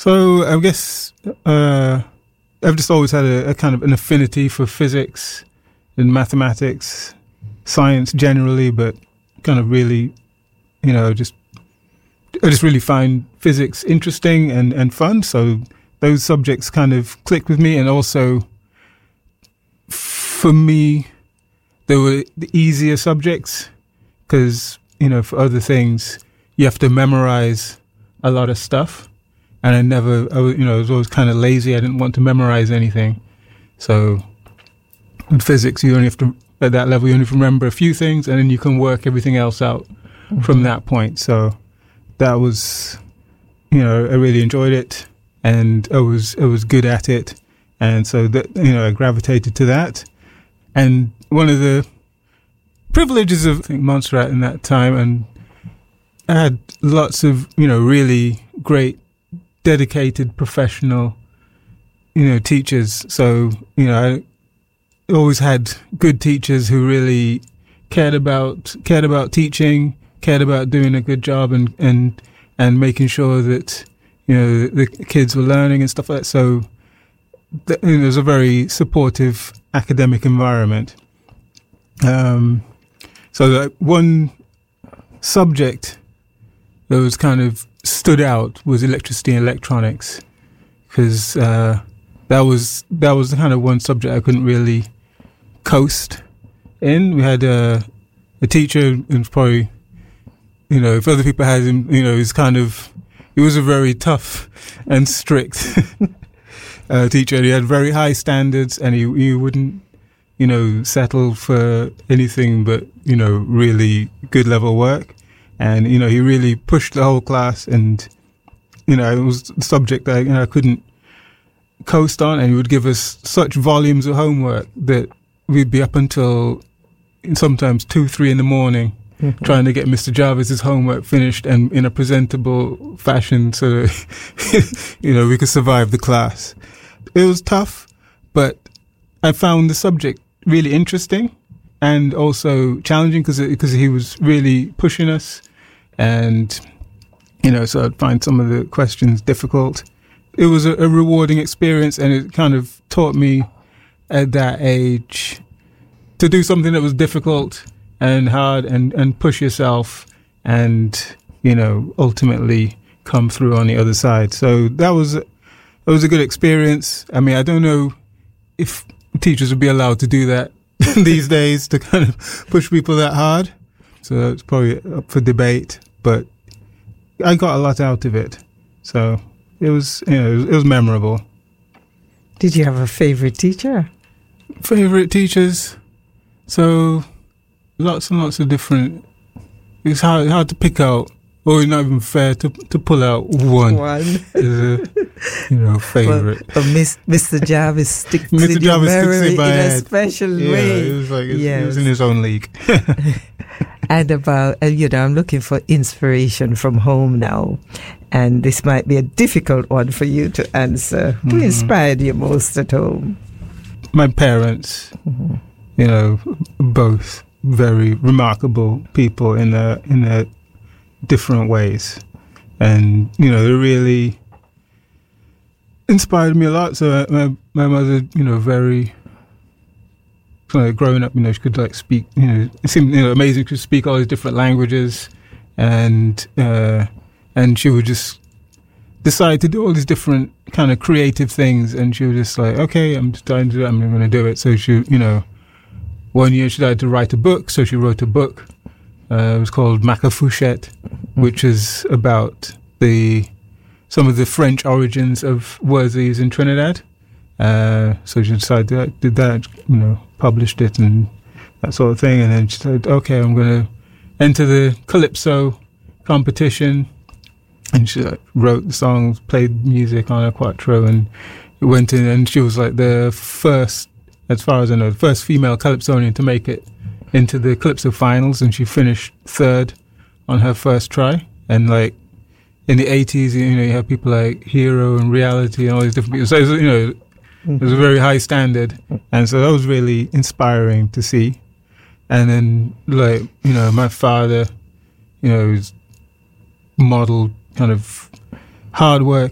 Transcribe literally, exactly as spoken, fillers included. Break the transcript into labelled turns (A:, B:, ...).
A: So I guess uh, I've just always had a, a kind of an affinity for physics and mathematics, science generally, but kind of really, you know, just I just really find physics interesting and, and fun. So those subjects kind of clicked with me, and also for me, they were the easier subjects because, you know, for other things, you have to memorize a lot of stuff. And I never, I was, you know, I was always kind of lazy. I didn't want to memorize anything. So in physics, you only have to, at that level, you only have to remember a few things, and then you can work everything else out mm-hmm. from that point. So that was, you know, I really enjoyed it, and I was, I was good at it. And so that, you know, I gravitated to that. And one of the privileges of, I think, Montserrat in that time, and I had lots of, you know, really great, dedicated, professional, you know, teachers. So, you know, I always had good teachers who really cared about, cared about teaching, cared about doing a good job, and, and, and making sure that, you know, the, the kids were learning and stuff like that. So th- you know, it was a very supportive academic environment. Um, so that one subject that was kind of stood out was electricity and electronics, because uh, that was that was the kind of one subject I couldn't really coast in. We had a, a teacher who was probably, you know, if other people had him, you know, he's kind of, he was a very tough and strict uh, teacher. He had very high standards, and he he wouldn't, you know, settle for anything but, you know, really good level work. And, you know, he really pushed the whole class, and, you know, it was a subject that, you know, I couldn't coast on, and he would give us such volumes of homework that we'd be up until sometimes two, three in the morning mm-hmm. trying to get Mister Jarvis's homework finished and in a presentable fashion so that, you know, we could survive the class. It was tough, but I found the subject really interesting and also challenging because because he was really pushing us. And, you know, so I'd find some of the questions difficult. It was a, a rewarding experience, and it kind of taught me at that age to do something that was difficult and hard, and, and push yourself and, you know, ultimately come through on the other side. So that was, it was a good experience. I mean, I don't know if teachers would be allowed to do that these days, to kind of push people that hard. So it's probably up for debate, but I got a lot out of it. So it was, you know, it was, it was memorable.
B: Did you have a favorite teacher?
A: Favorite teachers? So lots and lots of different. It's hard, hard to pick out, or not even fair to to pull out one.
B: One.
A: As a, you know, favorite.
B: Well, but Miss, Mister Jarvis sticks
A: Mister
B: in your
A: Jarvis
B: memory
A: sticks in my
B: in a
A: head.
B: special
A: Yeah,
B: way.
A: it was like it,
B: yes.
A: it was in his own league.
B: And about, uh, you know, I'm looking for inspiration from home now. And this might be a difficult one for you to answer. Mm-hmm. Who inspired you most at home?
A: My parents, mm-hmm. you know, both very remarkable people in their, in their different ways. And, you know, they really inspired me a lot. So uh, my, my mother, you know, very... Like growing up, you know, she could like speak, you know, it seemed, you know, amazing. She could speak all these different languages, and uh, and she would just decide to do all these different kind of creative things. And she was just like, okay, I'm just trying to do it. I'm going to do it. So she, you know, one year she decided to write a book. So she wrote a book. Uh, it was called Macafouchette, which is about the some of the French origins of words they use in Trinidad. Uh, so she decided to did that, you know, published it and that sort of thing. And then she said, okay, I'm going to enter the Calypso competition. And she like, wrote the songs, played music on a quattro, and went in. And she was like the first, as far as I know, the first female Calypsonian to make it into the Calypso finals. And she finished third on her first try. And like in the eighties, you know, you have people like Hero and Reality and all these different people. So, it was, you know, it was a very high standard, and so that was really inspiring to see. And then, like, you know, my father, you know, modeled kind of hard work